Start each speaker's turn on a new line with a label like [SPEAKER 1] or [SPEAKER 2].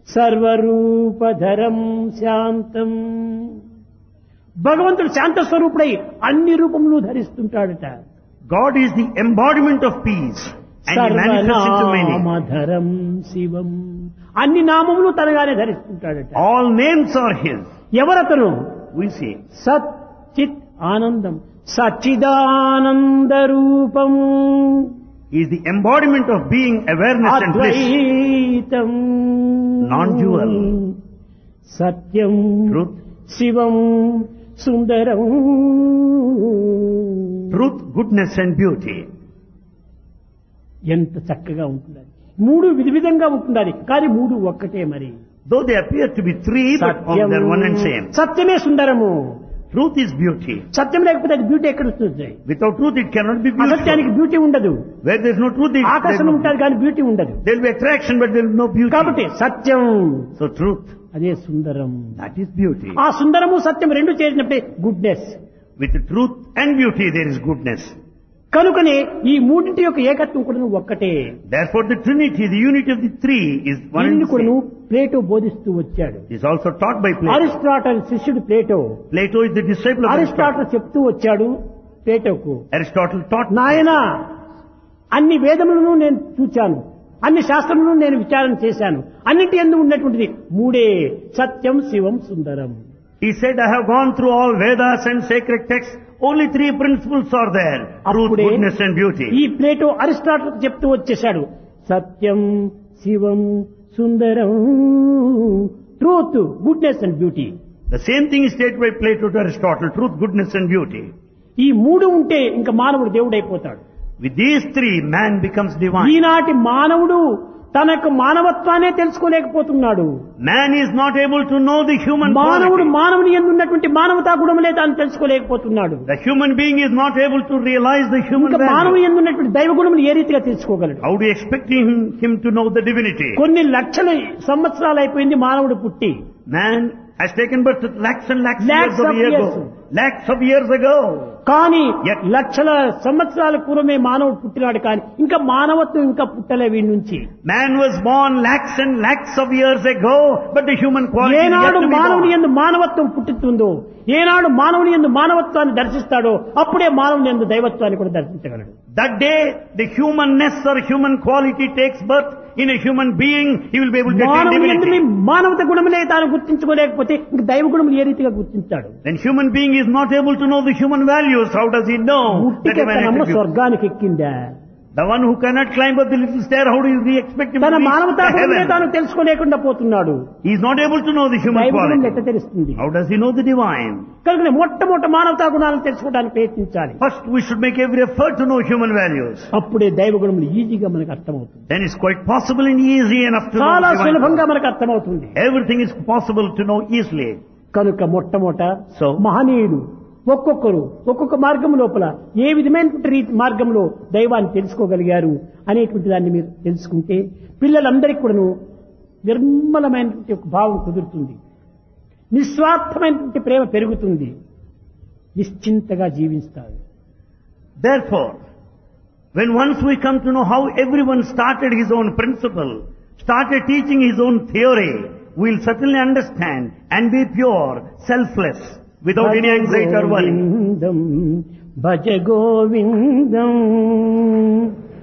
[SPEAKER 1] సర్వరూపధరం శాంతం. భగవంతుడు శాంత స్వరూపుడై అన్ని రూపములు ధరిస్తుంటాడట.
[SPEAKER 2] God is the embodiment of peace and He manifests into many.
[SPEAKER 1] సర్వనామధరం శివం, అన్ని నామములు తనగానే ధరిస్తుంటాడట.
[SPEAKER 2] All names are His.
[SPEAKER 1] ఎవరతను?
[SPEAKER 2] We see.
[SPEAKER 1] సత్ చిత్ ఆనందం, సచ్చిదానంద రూపం,
[SPEAKER 2] He is the embodiment of being, awareness and bliss.
[SPEAKER 1] Advaitam,
[SPEAKER 2] Non-dual.
[SPEAKER 1] Satyam,
[SPEAKER 2] Truth.
[SPEAKER 1] Shivam, Sundaram.
[SPEAKER 2] Truth, goodness and beauty.
[SPEAKER 1] ఎంత చక్కగా ఉంటుందని. మూడు విధంగా ఉంటుందని, కానీ మూడు ఒక్కటే. మరి
[SPEAKER 2] Though they appear to be three, but they're one and same.
[SPEAKER 1] సత్యమే సుందరము.
[SPEAKER 2] Truth is beauty.
[SPEAKER 1] సత్యం లేకపోతే అది బ్యూటీ ఎక్కడ వస్తుంది?
[SPEAKER 2] Without truth, it cannot be
[SPEAKER 1] అసత్యానికి
[SPEAKER 2] beautiful.
[SPEAKER 1] Beauty ఉండదు.
[SPEAKER 2] Where there's no truth,
[SPEAKER 1] ఆకర్షణ ఉంటుంది కానీ బ్యూటీ ఉండదు.
[SPEAKER 2] there'll be attraction, but there'll be no beauty.
[SPEAKER 1] కాబట్టి సత్యం
[SPEAKER 2] So truth,
[SPEAKER 1] అదే సుందరం.
[SPEAKER 2] that is beauty.
[SPEAKER 1] ఆ సుందరము సత్యం రెండు చేసినప్పుడే goodness.
[SPEAKER 2] With the truth and beauty, there is goodness.
[SPEAKER 1] కనుకనే ఈ మూడింటి యొక్క ఏకత్వం కూడా ఒక్కటే.
[SPEAKER 2] Therefore, the Trinity, the unity of the three, is one and
[SPEAKER 1] దీన్ని
[SPEAKER 2] the
[SPEAKER 1] కూడా
[SPEAKER 2] same.
[SPEAKER 1] ప్లేటో బోధిస్తూ వచ్చాడు.
[SPEAKER 2] Is also taught by Plato.
[SPEAKER 1] Aristotle శిష్యుడు Plato.
[SPEAKER 2] Plato is the disciple of Aristotle.
[SPEAKER 1] Aristotle చెప్తూ వచ్చాడు ప్లేటోకు,
[SPEAKER 2] Aristotle taught.
[SPEAKER 1] నాయనా అన్ని వేదములను నేను చూచాను, అన్ని శాస్త్రములను నేను విచారణ చేశాను, అన్నింటి యందు ఉన్నటువంటిది మూడే, సత్యం శివం సుందరం.
[SPEAKER 2] He said, I have gone through all Vedas and sacred texts. Only three principles are there. Truth,
[SPEAKER 1] అప్పుడే
[SPEAKER 2] goodness and beauty.
[SPEAKER 1] ఈ ప్లేటో అరిస్టాటల్ చెప్తూ వచ్చేశాడు, సత్యం శివం సుందరం, truth goodness and beauty.
[SPEAKER 2] The same thing is stated by Plato to Aristotle. Truth, goodness and beauty.
[SPEAKER 1] ఈ మూడు ఉంటే ఇంకా మానవుడు దేవుడైపోతాడు.
[SPEAKER 2] With these three, man becomes divine.
[SPEAKER 1] ఈనాటి మానవుడు తనకు మానవత్వాన్ని తెలుసుకోలేకపోతున్నాడు.
[SPEAKER 2] Man is not able to know the human
[SPEAKER 1] మానవుడు
[SPEAKER 2] quality.
[SPEAKER 1] మానవుని యందు ఉన్నటువంటి మానవతా గుణములే తాను తెలుసుకోలేకపోతున్నాడు.
[SPEAKER 2] The human being is not able to realize the human
[SPEAKER 1] ఇంకా మానవుని
[SPEAKER 2] value.
[SPEAKER 1] యందు ఉన్నటువంటి దైవ గుణములు ఏ రీతిగా తెలుసుకోగలడు?
[SPEAKER 2] How do you expect him to know the divinity?
[SPEAKER 1] కొన్ని లక్షల సంవత్సరాలు అయిపోయింది మానవుడు పుట్టి.
[SPEAKER 2] Man has taken birth lakhs and lakhs
[SPEAKER 1] Lakhs
[SPEAKER 2] of
[SPEAKER 1] of
[SPEAKER 2] years
[SPEAKER 1] years.
[SPEAKER 2] ago. Lakhs of years ago.
[SPEAKER 1] కానీ
[SPEAKER 2] Yet-
[SPEAKER 1] లక్షల సంవత్సరాల పూర్వమే మానవుడు పుట్టినాడు, కానీ ఇంకా మానవత్వం ఇంకా పుట్టలే వీడి నుంచి.
[SPEAKER 2] Man was born lakhs and lakhs of years ago, but the human quality is yet
[SPEAKER 1] ఏనాడు
[SPEAKER 2] to be
[SPEAKER 1] మానవుని
[SPEAKER 2] born.
[SPEAKER 1] యందు మానవత్వం పుట్టుతుందో, ఏనాడు మానవుని యందు మానవత్వాన్ని దర్శిస్తాడో అప్పుడే మానవుని యందు దైవత్వాన్ని కూడా దర్శించగలడు.
[SPEAKER 2] That day, the humanness or human quality takes birth in a human being, he will be able to attain
[SPEAKER 1] మానవుని యందు
[SPEAKER 2] divinity.
[SPEAKER 1] మానవత గుణములే తాను గుర్తించుకోలేకపోతే ఇంక దైవ గుణములు ఏ రీతిగా గుర్తించాడు?
[SPEAKER 2] When human being is not able to know the human values, how does he know the divine
[SPEAKER 1] ముట్టికెక్కనమ్మ
[SPEAKER 2] attributes?
[SPEAKER 1] స్వర్గానికి ఎక్కిందా?
[SPEAKER 2] The one who cannot climb up the little stair, how do you expect him
[SPEAKER 1] తన
[SPEAKER 2] to reach
[SPEAKER 1] మానవతా
[SPEAKER 2] the
[SPEAKER 1] గుణములే
[SPEAKER 2] heaven?
[SPEAKER 1] తాను తెలుసుకోలేకుండా పోతున్నాడు.
[SPEAKER 2] He is not able to know the human
[SPEAKER 1] దైవ గుణం
[SPEAKER 2] quality.
[SPEAKER 1] ఎట్లా తెలుస్తుంది?
[SPEAKER 2] How does he know the divine?
[SPEAKER 1] కనుక మొట్టమొదటి మానవతా గుణాలను తెలుసుకోవడానికి ప్రయత్నించాలి.
[SPEAKER 2] First, we should make every effort to know human values.
[SPEAKER 1] అప్పుడే దైవ గుణములు ఈజీగా మనకు అర్థమవుతుంది.
[SPEAKER 2] Then it's quite possible and easy enough to know
[SPEAKER 1] చాలా
[SPEAKER 2] the divine
[SPEAKER 1] సులభంగా
[SPEAKER 2] quality.
[SPEAKER 1] మనకు అర్థమవుతుంది.
[SPEAKER 2] Everything is possible to know easily.
[SPEAKER 1] కనుక మొట్టమొదట
[SPEAKER 2] So-
[SPEAKER 1] మహనీయులు ఒక్కొక్కరు ఒక్కొక్క మార్గం లోపల ఏ విధమైనటువంటి రీతి మార్గంలో దైవాన్ని తెలుసుకోగలిగారు అనేటువంటి దాన్ని మీరు తెలుసుకుంటే పిల్లలందరికీ కూడాను నిర్మలమైనటువంటి ఒక భావం కుదురుతుంది, నిస్వార్థమైనటువంటి ప్రేమ పెరుగుతుంది, నిశ్చింతగా జీవిస్తారు.
[SPEAKER 2] Therefore, when once we come to know how everyone started his own principle, started teaching his own theory, we'll certainly understand and be pure, selfless, without any anxiety or worry.
[SPEAKER 1] Bhaja Govindam